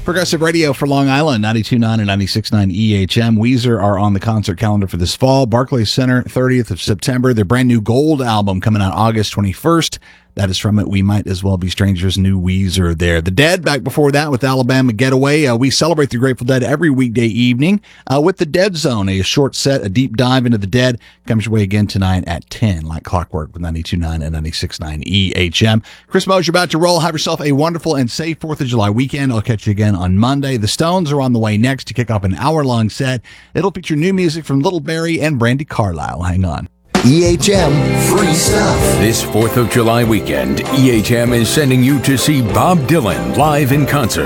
Progressive Radio for Long Island, 92.9 and 96.9 EHM. Weezer are on the concert calendar for this fall. Barclays Center, 30th of September. Their brand new Gold album coming out August 21st. That is from it. We Might As Well Be Strangers. New Weezer there. The Dead, back before that with Alabama Getaway. We celebrate the Grateful Dead every weekday evening with The Dead Zone, a short set, a deep dive into the Dead. Comes your way again tonight at 10, like clockwork, with 92.9 and 96.9 EHM. Chris Mosier about to roll. Have yourself a wonderful and safe 4th of July weekend. I'll catch you again on Monday. The Stones are on the way next to kick off an hour-long set. It'll feature new music from Little Barrie and Brandi Carlile. Hang on. EHM Free Stuff. This 4th of July weekend, EHM is sending you to see Bob Dylan live in concert.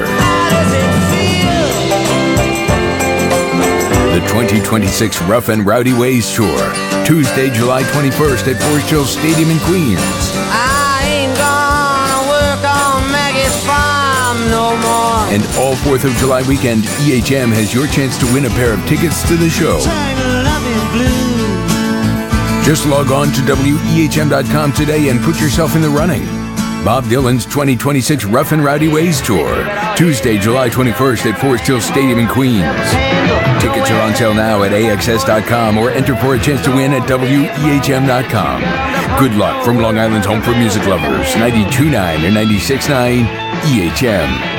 The 2026 Rough and Rowdy Ways Tour, Tuesday, July 21st at Forest Hill Stadium in Queens. I ain't gonna work on Maggie's farm no more. And all 4th of July weekend, EHM has your chance to win a pair of tickets to the show. Just log on to WEHM.com today and put yourself in the running. Bob Dylan's 2026 Rough and Rowdy Ways Tour, Tuesday, July 21st at Forest Hill Stadium in Queens. Tickets are on sale now at AXS.com or enter for a chance to win at WEHM.com. Good luck from Long Island's home for music lovers, 92.9 and 96.9 EHM.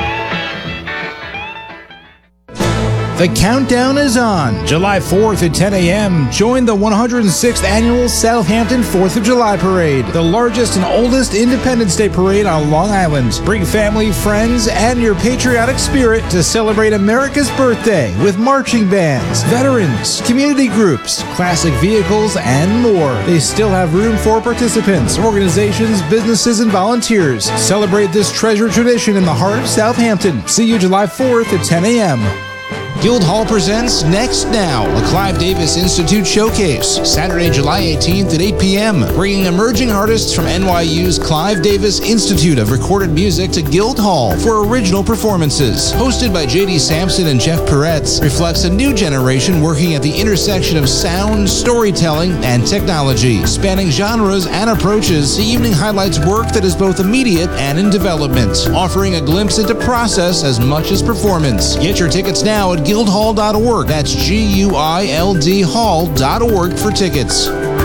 The countdown is on. July 4th at 10 a.m. Join the 106th Annual Southampton 4th of July Parade, the largest and oldest Independence Day parade on Long Island. Bring family, friends, and your patriotic spirit to celebrate America's birthday with marching bands, veterans, community groups, classic vehicles, and more. They still have room for participants, organizations, businesses, and volunteers. Celebrate this treasured tradition in the heart of Southampton. See you July 4th at 10 a.m. Guildhall presents Next Now, a Clive Davis Institute showcase, Saturday, July 18th at 8 p.m., bringing emerging artists from NYU's Clive Davis Institute of Recorded Music to Guildhall for original performances. Hosted by J.D. Sampson and Jeff Peretz, reflects a new generation working at the intersection of sound, storytelling, and technology. Spanning genres and approaches, the evening highlights work that is both immediate and in development, offering a glimpse into process as much as performance. Get your tickets now at guildhall.org. That's GUILD hall.org for tickets.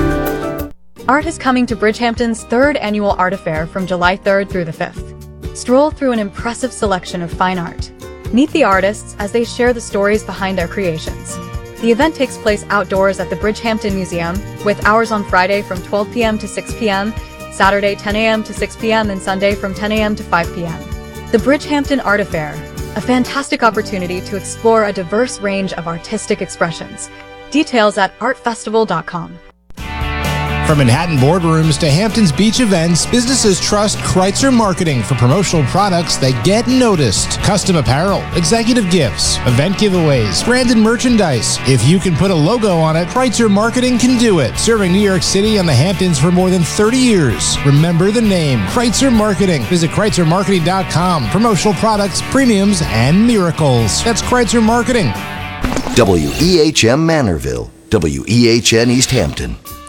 Art is coming to Bridgehampton's 3rd annual Art Affair from July 3rd through the 5th. Stroll through an impressive selection of fine art. Meet the artists as they share the stories behind their creations. The event takes place outdoors at the Bridgehampton Museum, with hours on Friday from 12 p.m. to 6 p.m., Saturday 10 a.m. to 6 p.m., and Sunday from 10 a.m. to 5 p.m. The Bridgehampton Art Affair, a fantastic opportunity to explore a diverse range of artistic expressions. Details at artfestival.com. From Manhattan boardrooms to Hampton's beach events, businesses trust Kreitzer Marketing for promotional products that get noticed. Custom apparel, executive gifts, event giveaways, branded merchandise. If you can put a logo on it, Kreitzer Marketing can do it. Serving New York City and the Hamptons for more than 30 years. Remember the name, Kreitzer Marketing. Visit KreitzerMarketing.com. Promotional products, premiums, and miracles. That's Kreitzer Marketing. WEHM Manorville, WEHN East Hampton.